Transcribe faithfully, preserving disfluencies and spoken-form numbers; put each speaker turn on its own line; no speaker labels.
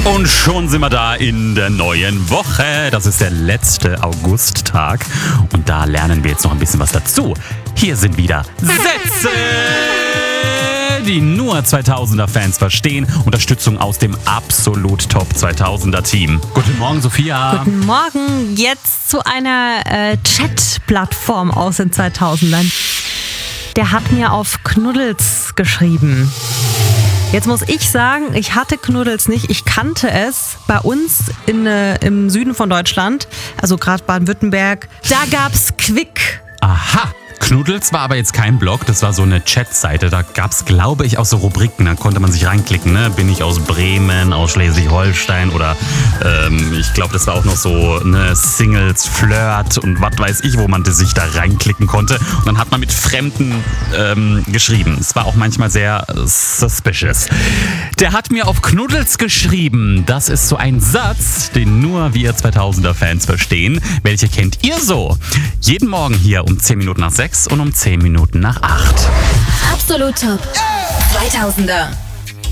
Und schon sind wir da in der neuen Woche. Das ist der letzte Augusttag. Und da lernen wir jetzt noch ein bisschen was dazu. Hier sind wieder Sätze, die nur zweitausender-Fans verstehen. Unterstützung aus dem absolut Top zweitausender-Team. Guten Morgen, Sophia.
Guten Morgen. Jetzt zu einer äh, Chat-Plattform aus den zweitausendern. Der hat mir auf Knuddels geschrieben. Jetzt muss ich sagen, ich hatte Knuddels nicht. Ich kannte es bei uns in, äh, im Süden von Deutschland, also gerade Baden-Württemberg. Da gab's Quick.
Aha. Knuddels war aber jetzt kein Blog, das war so eine Chatseite. Da gab es, glaube ich, auch so Rubriken. Da konnte man sich reinklicken. Ne? Bin ich aus Bremen, aus Schleswig-Holstein oder ähm, ich glaube, das war auch noch so ne, Singles, Flirt und was weiß ich, wo man sich da reinklicken konnte. Und dann hat man mit Fremden ähm, geschrieben. Es war auch manchmal sehr suspicious. Der hat mir auf Knuddels geschrieben. Das ist so ein Satz, den nur wir zweitausender-Fans verstehen. Welche kennt ihr so? Jeden Morgen hier um zehn Minuten nach sechs und um zehn Minuten nach acht.
Absolut Top zweitausender.